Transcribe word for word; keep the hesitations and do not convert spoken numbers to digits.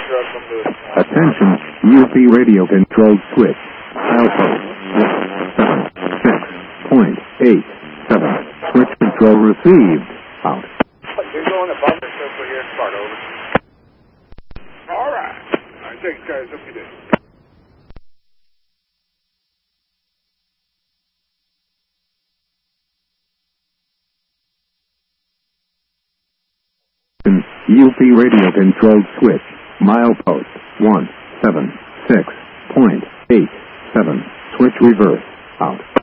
Attention, U P radio controlled switch. Outpost seven six point eight seven. Switch control received. Out. You're going above the circle here, start over. All right. All right, thanks, guys. Hope you did. U P radio controlled switch. Milepost one seven six point eight seven. Switch reverse. Out.